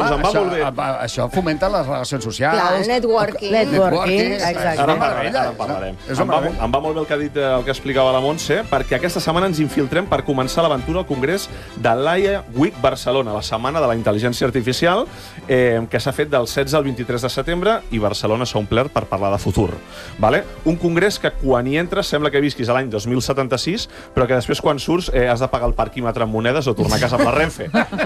em va molt bé. Això fomenta les relacions socials. Clar, el networking. Exacte. Ara en parlarem. Em va molt bé el que ha dit, el que explicava la Montse, perquè aquesta setmana ens infiltrem per començar l'aventura al Congrés de l'AIA Week Barcelona, la setmana de la intel·ligència artificial, que s'ha fet del 16 al 23 de setembre, i Barcelona s'ha omplert per parlar de futur. Un congrés que quan hi entres sembla que visquis a l'any 2076, però que després quan surts has de pagar el parquímetre en monedes o tornar a casa amb la Renfe.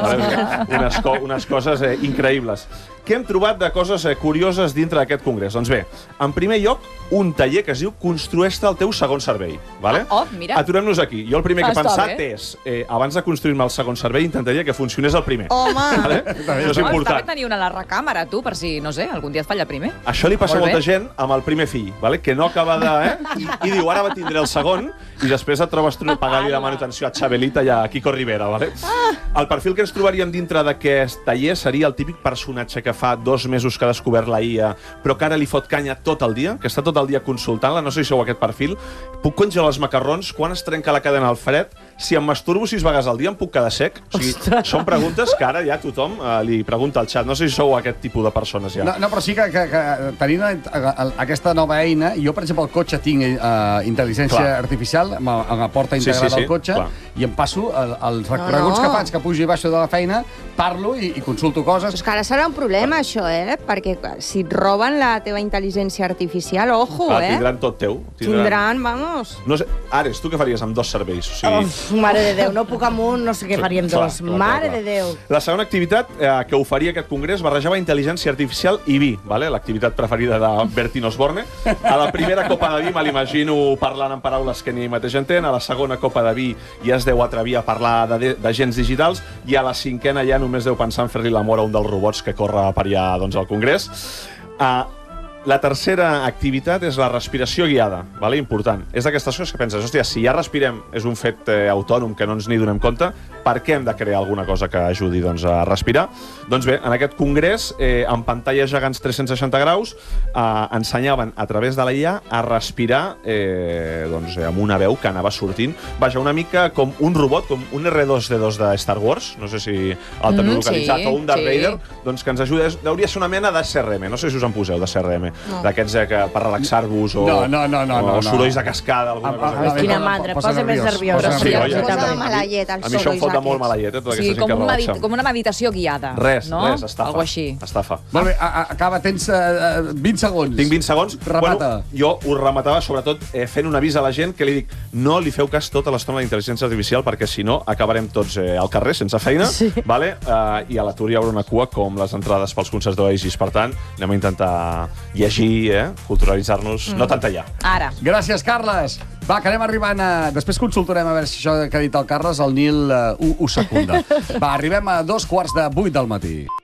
Unes coses increïbles. Què hem trobat de coses curioses dintre d'aquest congrés? Doncs bé, en primer lloc, un taller que es diu Construeix-te el teu segon cervell. Mira. Aturem-nos aquí. Jo el primer que he pensat és, abans de construir-me el segon cervell, intentaria que funcionés el primer. Home! Això és important. Està bé tenir una a la recàmera, tu, per si, no sé, algun dia et falla el primer. Això li passa a molta gent amb el primer fill, que no acaba de... I diu, ara tindré el segon, i després et trobes tu pagar-li la manutenció a Xabelita i a Kiko Rivera. El perfil que ens trobaríem dintre d'aquest taller seria el típic personatge que fa 2 mesos que ha descobert la IA, però que ara li fot canya tot el dia, que està tot el dia consultant-la. No sé si sou aquest perfil. Puc congelar els macarrons? Quan es trenca la cadena al fred? Si em masturbo 6 vegades al dia em puc quedar sec? Són preguntes que ara ja tothom li pregunta al xat. No sé si sou aquest tipus de persones ja. No, però sí que tenint aquesta nova eina, jo, per exemple, al cotxe tinc intel·ligència artificial, amb la porta integrada al cotxe, i em passo els recorreguts que faig, que pujo i baixo de la feina, parlo i consulto coses. És que ara serà un problema, això, perquè si et roben la teva intel·ligència artificial, ojo, Tindran tot teu. Tindran, vamos. No sé, Ares, tu què faries amb 2 serveis? Mare de Déu, no puc amb un, no sé què faria amb 2. Mare de Déu. La segona activitat que oferia aquest congrés barrejava intel·ligència artificial i vi, l'activitat preferida de Bertín Osborne. A la primera copa de vi me l'imagino parlant en paraules que ni ell mateix entén, a la segona copa de vi ja es deu atrevir a parlar d'agents digitals, i a la cinquena ja només deu pensar en fer-li l'amor a un dels robots que corre per allà al Congrés. La tercera activitat és la respiració guiada, important. És d'aquestes coses que penses, hòstia, si ja respirem és un fet autònom que no ens n'hi donem compte, per què hem de crear alguna cosa que ajudi a respirar? Doncs bé, en aquest congrés, en pantalles gegants 360 graus, ensenyaven a través de la IA a respirar amb una veu que anava sortint. Vaja, una mica com un robot, com un R2D2 de Star Wars, no sé si el teniu localitzat, o un Darth Vader, doncs que ens ajuda. Hauria de ser una mena de CRM, no sé si us en poseu de CRM. D'aquests per relaxar-vos o sorolls de cascada, alguna cosa. Quina mandra, posa més nerviosa. Posa de mala llet, els sorolls. A mi això em fot de molt mala llet, tota aquesta gent que relaxa. Com una meditació guiada. Res, estafa. Algo així. Estafa. Molt bé, acaba, tens 20 segons. Tinc 20 segons. Remata. Jo us rematava sobretot fent un avís a la gent que li dic, no li feu cas tota l'estona a la intel·ligència artificial, perquè si no acabarem tots al carrer sense feina, i a l'atur hi haurà una cua com les entrades pels concerts d'Oasis. Per tant, anem a intentar llegir, culturalitzar-nos, no tant allà. Ara. Gràcies, Carles. Va, que anem arribant a... Després consultarem a veure si això que ha dit el Carles, el Nil ho secunda. Va, arribem a 2:15 del matí.